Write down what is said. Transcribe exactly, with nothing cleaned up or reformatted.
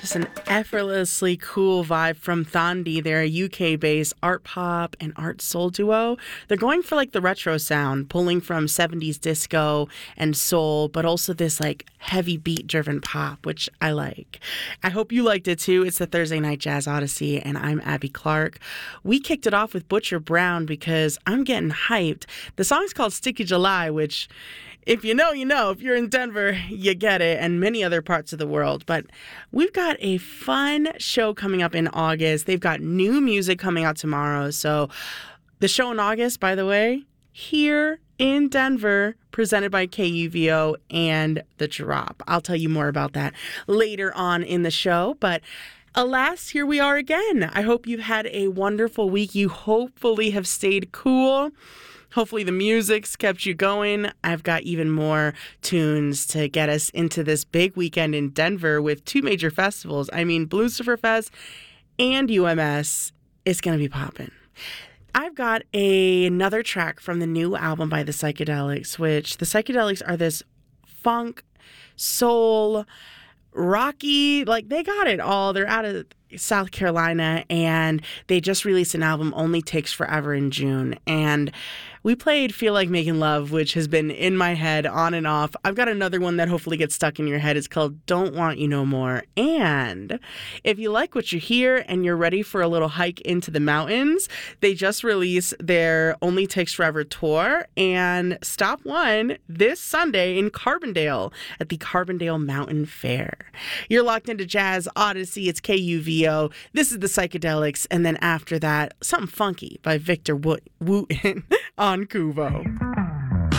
Just an effortlessly cool vibe from Thandi. They're a U K-based art pop and art soul duo. They're going for like the retro sound, pulling from seventies disco and soul, but also this like heavy beat-driven pop, which I like. I hope you liked it too. It's the Thursday Night Jazz Odyssey, and I'm Abby Clark. We kicked it off with Butcher Brown because I'm getting hyped. The song's called Sticky July, which... if you know, you know. If you're in Denver, you get it, and many other parts of the world. But we've got a fun show coming up in August. They've got new music coming out tomorrow. So the show in August, by the way, here in Denver, presented by K U V O and The Drop. I'll tell you more about that later on in the show. But alas, here we are again. I hope you've had a wonderful week. You hopefully have stayed cool. Hopefully the music's kept you going. I've got even more tunes to get us into this big weekend in Denver with two major festivals. I mean, Bluecifer Fest and U M S. It's going to be popping. I've got a, another track from the new album by the Psychedelics, which the Psychedelics are this funk, soul, rocky, like they got it all. They're out of South Carolina, and they just released an album, Only Takes Forever, in June. And we played Feel Like Making Love, which has been in my head on and off. I've got another one that hopefully gets stuck in your head. It's called Don't Want You No More. And if you like what you hear and you're ready for a little hike into the mountains, they just released their Only Takes Forever tour and stop one this Sunday in Carbondale at the Carbondale Mountain Fair. You're locked into Jazz Odyssey. It's K U V O. This is the Psychedelics. And then after that, something funky by Victor Wo- Wooten on Kuvo.